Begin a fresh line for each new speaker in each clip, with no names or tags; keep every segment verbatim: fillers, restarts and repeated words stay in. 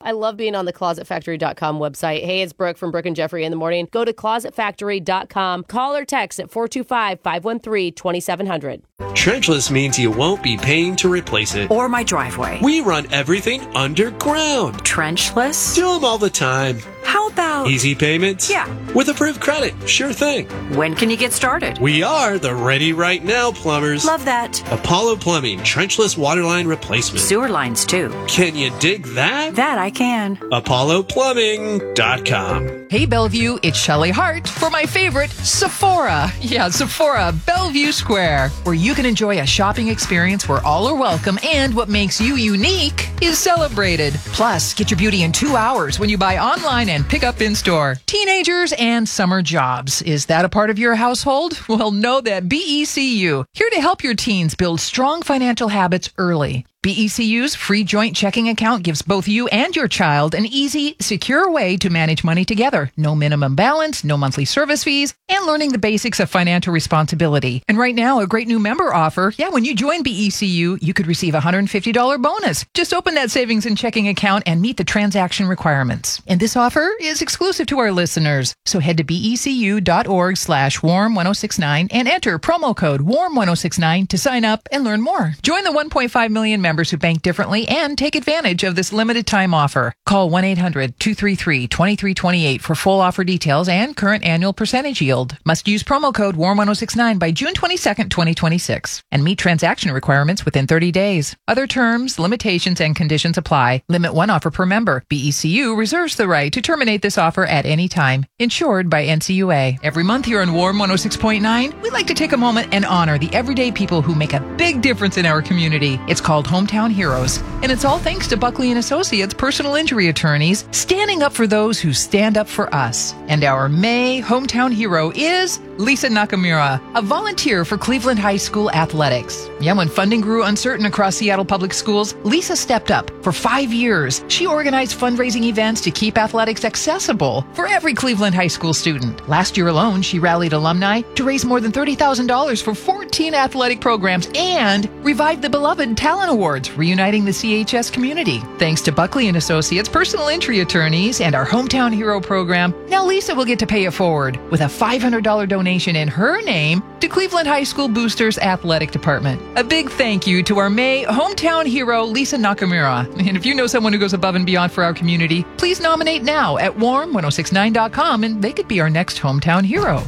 I love being on the closet factory dot com website. Hey, it's Brooke from Brooke and Jeffrey in the morning. Go to closet factory dot com. Call or text at four two five, five one three, two seven zero zero.
Trenchless means you won't be paying to replace it.
Or my driveway.
We run everything underground.
Trenchless?
Do them all the time.
How about...
Easy payments?
Yeah.
With approved credit. Sure thing.
When can you get started?
We are the Ready Right Now plumbers.
Love that.
Apollo Plumbing, trenchless waterline replacement.
Sewer lines, too.
Can you dig that?
That I can.
apollo plumbing dot com.
Hey, Bellevue, it's Shelley Hart for my favorite, Sephora. Yeah, Sephora, Bellevue Square, where you can enjoy a shopping experience where all are welcome and what makes you unique is celebrated. Plus, get your beauty in two hours when you buy online and pick up in store. Teenagers and summer jobs. Is that a part of your household? Well, know that B E C U, here to help your teens build strong financial habits early. B E C U's free joint checking account gives both you and your child an easy, secure way to manage money together. No minimum balance, no monthly service fees, and learning the basics of financial responsibility. And right now, a great new member offer. Yeah, when you join B E C U, you could receive a one hundred fifty dollars bonus. Just open that savings and checking account and meet the transaction requirements. And this offer is exclusive to our listeners. So head to becu.org slash warm1069 and enter promo code warm ten sixty-nine to sign up and learn more. Join the one point five million members who bank differently and take advantage of this limited time offer. Call one eight hundred, two three three, two three two eight for full offer details and current annual percentage yield. Must use promo code warm ten sixty-nine by June twenty-second, twenty twenty-six and meet transaction requirements within thirty days. Other terms, limitations, and conditions apply. Limit one offer per member. B E C U reserves the right to terminate this offer at any time. Insured by N C U A. Every month here on Warm one oh six point nine, we like to take a moment and honor the everyday people who make a big difference in our community. It's called Hometown Heroes, and it's all thanks to Buckley and Associates personal injury attorneys standing up for those who stand up for us. And our May hometown hero is Lisa Nakamura, a volunteer for Cleveland High School athletics. Yeah, when funding grew uncertain across Seattle public schools, Lisa stepped up. For five years, she organized fundraising events to keep athletics accessible for every Cleveland High School student. Last year alone, she rallied alumni to raise more than thirty thousand dollars for fourteen athletic programs and revived the beloved Talent Awards, reuniting the C H S community. Thanks to Buckley and Associates personal injury attorneys and our Hometown Hero program, now Lisa will get to pay it forward with a five hundred dollars donation in her name to Cleveland High School Boosters Athletic Department. A big thank you to our May Hometown Hero, Lisa Nakamura. And if you know someone who goes above and beyond for our community, please nominate now at warm ten sixty-nine dot com and they could be our next Hometown Hero.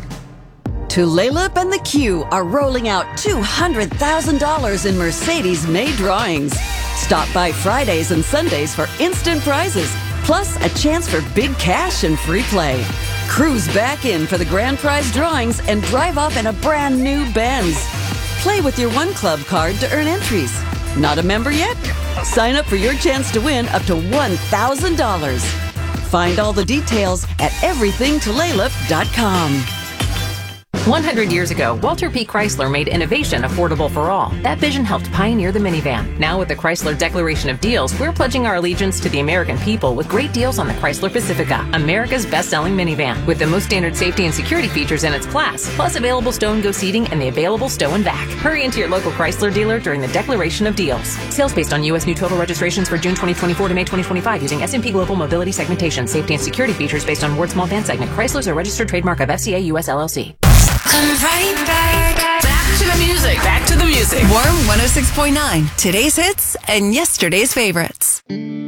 Tulalip and the Q are rolling out two hundred thousand dollars in Mercedes May drawings. Stop by Fridays and Sundays for instant prizes, plus a chance for big cash and free play. Cruise back in for the grand prize drawings and drive off in a brand new Benz. Play with your One Club card to earn entries. Not a member yet? Sign up for your chance to win up to one thousand dollars. Find all the details at everything tulalip dot com.
one hundred years ago, Walter P. Chrysler made innovation affordable for all. That vision helped pioneer the minivan. Now with the Chrysler Declaration of Deals, we're pledging our allegiance to the American people with great deals on the Chrysler Pacifica, America's best-selling minivan, with the most standard safety and security features in its class, plus available stow and go seating and the available stow and vac. Hurry into your local Chrysler dealer during the Declaration of Deals. Sales based on U S new total registrations for June twenty twenty-four to May twenty twenty-five using S and P Global Mobility Segmentation. Safety and security features based on Ward Small Van Segment. Chrysler's a registered trademark of F C A U S L L C.
Come right back. Back to the music. Back to the music. Warm one oh six point nine. Today's hits and yesterday's favorites.